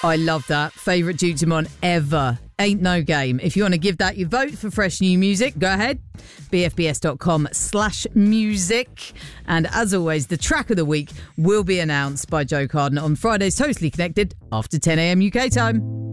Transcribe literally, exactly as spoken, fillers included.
I love that. Favourite Duke Dumont ever. Ain't no game. If you want to give that your vote for fresh new music, go ahead. bfbs.com slash music. And as always, the track of the week will be announced by Joe Carden on Friday's Totally Connected after ten a.m. U K time.